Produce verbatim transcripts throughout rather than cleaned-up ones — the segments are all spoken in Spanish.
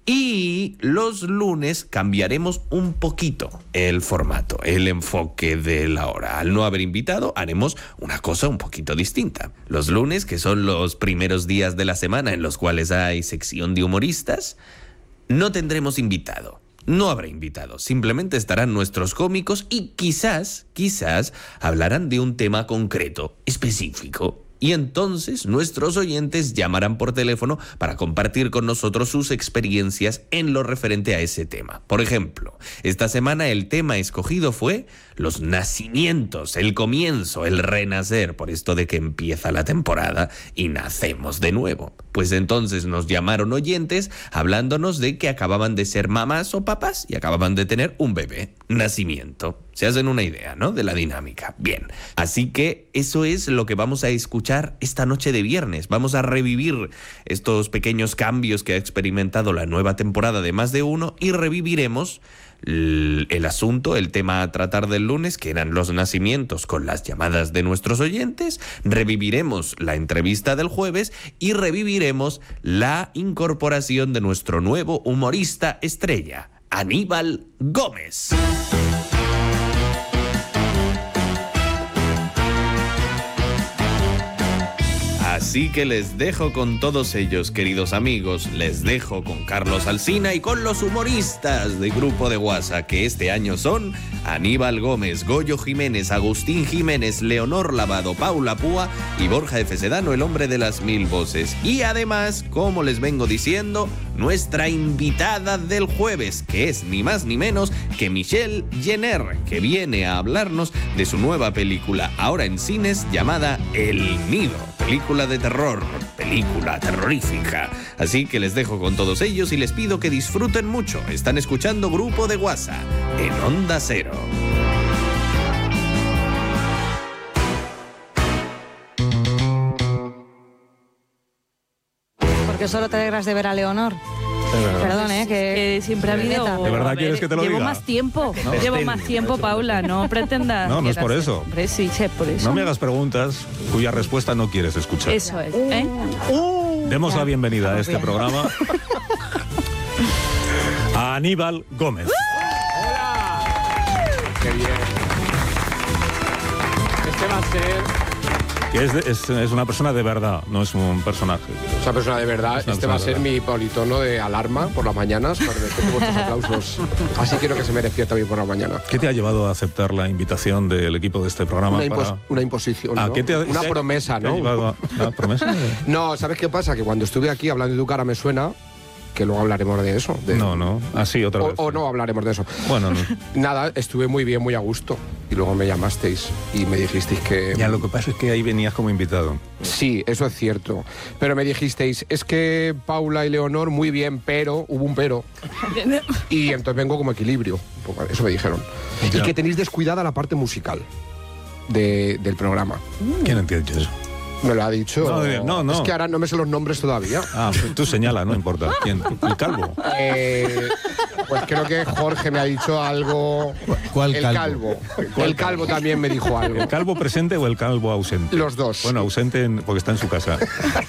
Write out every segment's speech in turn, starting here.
Y los lunes cambiaremos un poquito el formato, el enfoque de la hora. Al no haber invitado, haremos una cosa un poquito distinta. Los lunes, que son los primeros días de la semana en los cuales hay sección de humoristas, no tendremos invitado. No habrá invitados, simplemente estarán nuestros cómicos y quizás, quizás hablarán de un tema concreto, específico. Y entonces nuestros oyentes llamarán por teléfono para compartir con nosotros sus experiencias en lo referente a ese tema. Por ejemplo, esta semana el tema escogido fue los nacimientos, el comienzo, el renacer, por esto de que empieza la temporada y nacemos de nuevo. Pues entonces nos llamaron oyentes hablándonos de que acababan de ser mamás o papás y acababan de tener un bebé. Nacimiento. Se hacen una idea, ¿no?, de la dinámica. Bien, así que eso es lo que vamos a escuchar esta noche de viernes. Vamos a revivir estos pequeños cambios que ha experimentado la nueva temporada de Más de Uno y reviviremos el, el asunto, el tema a tratar del lunes, que eran los nacimientos con las llamadas de nuestros oyentes. Reviviremos la entrevista del jueves y reviviremos la incorporación de nuestro nuevo humorista estrella, Aníbal Gómez. Así que les dejo con todos ellos, queridos amigos, les dejo con Carlos Alsina y con los humoristas de Grupo de WhatsApp, que este año son Aníbal Gómez, Goyo Jiménez, Agustín Jiménez, Leonor Lavado, Paula Púa y Borja F. Sedano, el hombre de las mil voces. Y además, como les vengo diciendo, nuestra invitada del jueves, que es ni más ni menos que Michelle Jenner, que viene a hablarnos de su nueva película, ahora en cines, llamada El Nido. Película de terror, película terrorífica. Así que les dejo con todos ellos y les pido que disfruten mucho. Están escuchando Grupo de WhatsApp en Onda Cero. Porque solo te alegras de ver a Leonor. Perdón, ¿eh? Que, que siempre ha habido... ¿De verdad quieres que te lo Llevo diga? más tiempo, No, llevo más tiempo, Paula, no pretendas... No, no es por eso. Hombre, sí, sí, por eso. No me hagas preguntas cuya respuesta no quieres escuchar. Eso es, ¿eh? Uh, Demos ya. la bienvenida a este Bien. programa a Aníbal Gómez. Qué bien. Este va a ser... Que es, de- es, es una persona de verdad, no es un personaje. Esa persona de verdad, Es una este va a persona ser de mi politono de alarma por las mañanas, para que tengo vuestros aplausos. Así quiero que se me despierte a mí por la mañana. ¿Qué te ha llevado a aceptar la invitación del equipo de este programa? Una, impos- para... una imposición, Ah, ¿no? ¿qué te ha- Una te- promesa, te ha ¿no? llevado a- ¿Una promesa? No, ¿sabes qué pasa? Que cuando estuve aquí hablando de tu cara me suena, que luego hablaremos de eso. de- No, no, así otra O, vez. o no hablaremos de eso. Bueno, no. Nada, estuve muy bien, muy a gusto. Y luego me llamasteis y me dijisteis que... Ya, lo que pasa es que ahí venías como invitado. Sí, eso es cierto. Pero me dijisteis, es que Paula y Leonor muy bien, pero, hubo un pero. Y entonces vengo como equilibrio. Pues eso me dijeron. Ya. Y que tenéis descuidada la parte musical de- del programa. ¿Quién entiende eso? Me lo ha dicho. No, no, no. Es que ahora no me sé los nombres todavía. Ah, tú señala, no importa. ¿Quién? ¿El calvo? Eh, pues creo que Jorge me ha dicho algo. ¿Cuál el calvo? calvo? El calvo también me dijo algo. ¿El calvo presente o el calvo ausente? Los dos. Bueno, ausente en- porque está en su casa.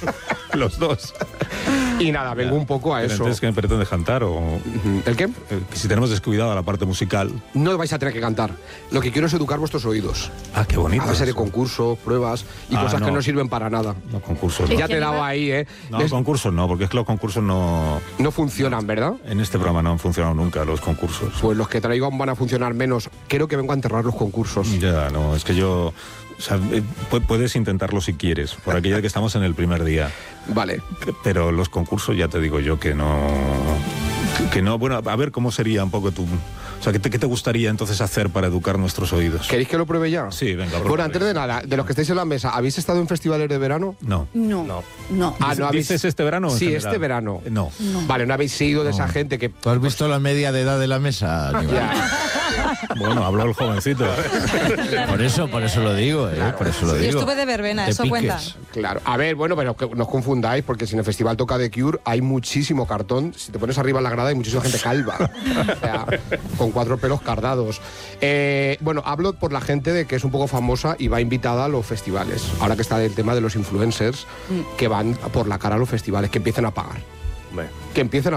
Los dos. Y nada, vengo un poco a Pero eso. Entonces, ¿qué me pretendes cantar? O, Ujú. ¿El qué? eh, que si tenemos descuidada la parte musical. No vais a tener que cantar. Lo que quiero es educar vuestros oídos. Ah, qué bonito. A base de eso. concursos, pruebas y Ah, cosas que no. no sirven para nada. No, concursos. Ya No, te he dado ahí, ¿eh? no Les- concursos no, porque es que los concursos no... no funcionan, ¿verdad? En este programa no han funcionado nunca los concursos. Pues los que traigo van a funcionar menos. Creo que vengo a enterrar los concursos. Ya, no, es que yo... O sea, eh, pu- puedes intentarlo si quieres, por aquello de que estamos en el primer día. Vale. Pero los concursos ya te digo yo que no... que- Que no, bueno, a ver cómo sería un poco tu... O sea, ¿qué te, qué te gustaría entonces hacer para educar nuestros oídos? ¿Queréis que lo pruebe ya? Sí, venga, Bueno, prueba. antes de nada, de los que estáis en la mesa, ¿habéis estado en festivales de verano? No. No, no. Ah, no habéis... ¿Dices este verano o en Sí, general? este verano. No. Vale, no habéis sido de esa gente que... ¿Tú has visto la media de edad de la mesa, Aníbal? Ya. Bueno, habló el jovencito. Por eso, por eso lo digo, ¿eh? Por eso lo Yo digo. estuve de verbena, Te eso piques. cuenta. Claro. A ver, bueno, pero que no os confundáis, porque si en el festival toca The Cure hay muchísimo cartón. Si te pones arriba en la grada hay muchísima gente calva. O sea, con cuatro pelos cardados. Eh, bueno, hablo por la gente de que es un poco famosa y va invitada a los festivales. Ahora que está el tema de los influencers que van por la cara a los festivales, que empiecen a pagar. Que empiecen a